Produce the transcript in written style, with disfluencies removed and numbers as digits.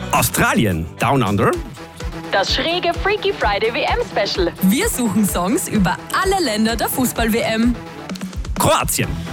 Australien, Down Under. Das schräge Freaky Friday WM-Special. Wir suchen Songs über alle Länder der Fußball-WM. Kroatien.